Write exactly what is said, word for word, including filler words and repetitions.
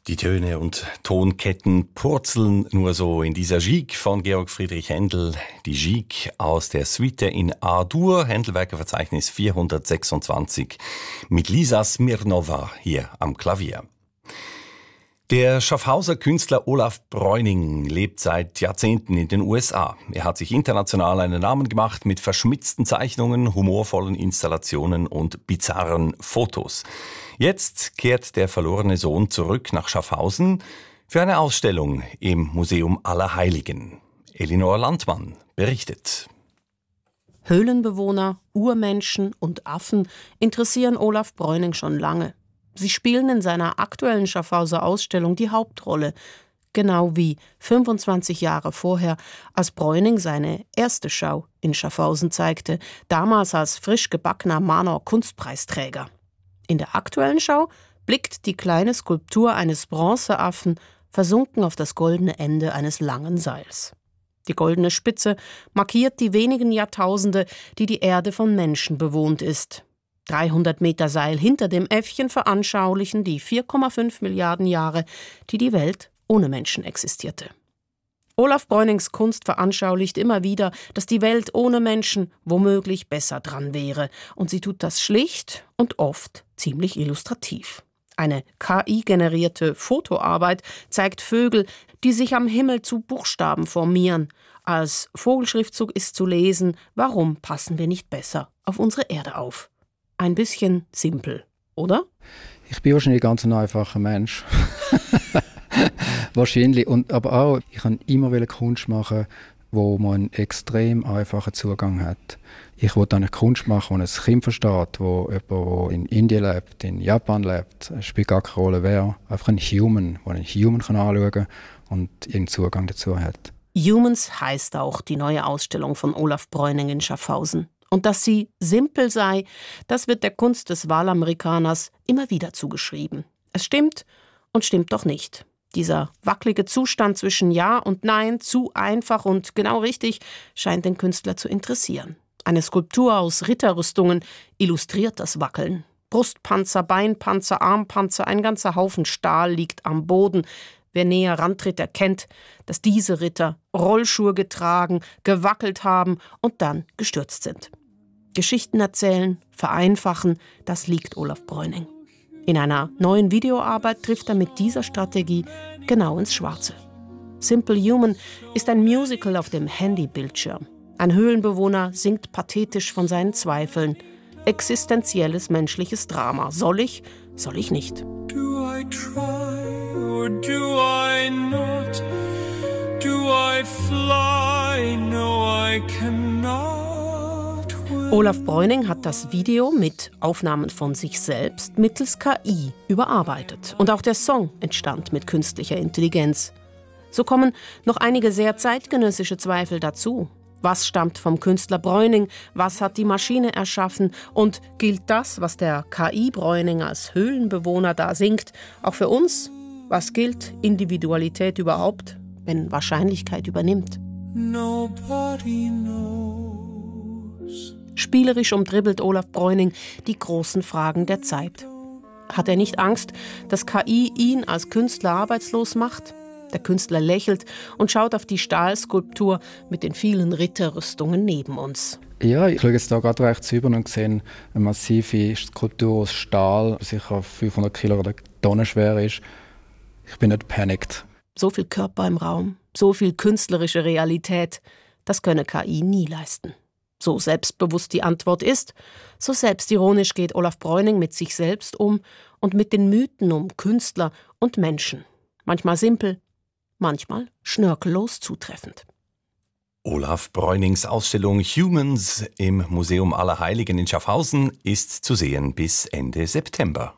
Die Töne und Tonketten purzeln nur so in dieser Gigue von Georg Friedrich Händel. Die Gigue aus der Suite in A-Dur, Händel-Werkeverzeichnis vierhundertsechsundzwanzig, mit Lisa Smirnova hier am Klavier. Der Schaffhauser Künstler Olaf Bräuning lebt seit Jahrzehnten in den U S A. Er hat sich international einen Namen gemacht mit verschmitzten Zeichnungen, humorvollen Installationen und bizarren Fotos. Jetzt kehrt der verlorene Sohn zurück nach Schaffhausen für eine Ausstellung im Museum Allerheiligen. Elinor Landmann berichtet. Höhlenbewohner, Urmenschen und Affen interessieren Olaf Bräuning schon lange. Sie spielen in seiner aktuellen Schaffhauser Ausstellung die Hauptrolle, genau wie fünfundzwanzig Jahre vorher, als Bräuning seine erste Schau in Schaffhausen zeigte, damals als frisch gebackener Manor-Kunstpreisträger. In der aktuellen Schau blickt die kleine Skulptur eines Bronzeaffen versunken auf das goldene Ende eines langen Seils. Die goldene Spitze markiert die wenigen Jahrtausende, die die Erde von Menschen bewohnt ist. dreihundert Meter Seil hinter dem Äffchen veranschaulichen die vier Komma fünf Milliarden Jahre, die die Welt ohne Menschen existierte. Olaf Bräunings Kunst veranschaulicht immer wieder, dass die Welt ohne Menschen womöglich besser dran wäre. Und sie tut das schlicht und oft ziemlich illustrativ. Eine K I-generierte Fotoarbeit zeigt Vögel, die sich am Himmel zu Buchstaben formieren. Als Vogelschriftzug ist zu lesen: Warum passen wir nicht besser auf unsere Erde auf? Ein bisschen simpel, oder? Ich bin wahrscheinlich ein ganz einfacher Mensch. Wahrscheinlich. Und, aber auch, ich wollte immer Kunst machen, wo man einen extrem einfachen Zugang hat. Ich wollte eine Kunst machen, die ein Kind versteht, wo jemand, der in Indien lebt, in Japan lebt, es spielt gar keine Rolle wer. Einfach ein Human, der einen Human kann anschauen kann und einen Zugang dazu hat. Humans heißt auch die neue Ausstellung von Olaf Bräuning in Schaffhausen. Und dass sie simpel sei, das wird der Kunst des Wahlamerikaners immer wieder zugeschrieben. Es stimmt und stimmt doch nicht. Dieser wackelige Zustand zwischen Ja und Nein, zu einfach und genau richtig, scheint den Künstler zu interessieren. Eine Skulptur aus Ritterrüstungen illustriert das Wackeln. Brustpanzer, Beinpanzer, Armpanzer, ein ganzer Haufen Stahl liegt am Boden. Wer näher rantritt, erkennt, dass diese Ritter Rollschuhe getragen, gewackelt haben und dann gestürzt sind. Geschichten erzählen, vereinfachen, das liegt Olaf Bräuning. In einer neuen Videoarbeit trifft er mit dieser Strategie genau ins Schwarze. Simple Human ist ein Musical auf dem Handybildschirm. Ein Höhlenbewohner singt pathetisch von seinen Zweifeln. Existenzielles menschliches Drama. Soll ich, soll ich nicht? Do I try or do I not? Do I fly? No, I cannot. Olaf Bräuning hat das Video mit Aufnahmen von sich selbst mittels K I überarbeitet. Und auch der Song entstand mit künstlicher Intelligenz. So kommen noch einige sehr zeitgenössische Zweifel dazu. Was stammt vom Künstler Bräuning? Was hat die Maschine erschaffen? Und gilt das, was der K I-Bräuning als Höhlenbewohner da singt, auch für uns? Was gilt Individualität überhaupt, wenn Wahrscheinlichkeit übernimmt? Nobody knows. Spielerisch umdribbelt Olaf Bräuning die großen Fragen der Zeit. Hat er nicht Angst, dass K I ihn als Künstler arbeitslos macht? Der Künstler lächelt und schaut auf die Stahlskulptur mit den vielen Ritterrüstungen neben uns. Ja, ich schaue jetzt hier gerade rechts rüber und sehe eine massive Skulptur aus Stahl, die sicher fünfhundert Kilo oder Tonnen schwer ist. Ich bin nicht panikt. So viel Körper im Raum, so viel künstlerische Realität, das könne K I nie leisten. So selbstbewusst die Antwort ist, so selbstironisch geht Olaf Bräuning mit sich selbst um und mit den Mythen um Künstler und Menschen. Manchmal simpel, manchmal schnörkellos zutreffend. Olaf Bräunings Ausstellung Humans im Museum Allerheiligen in Schaffhausen ist zu sehen bis Ende September.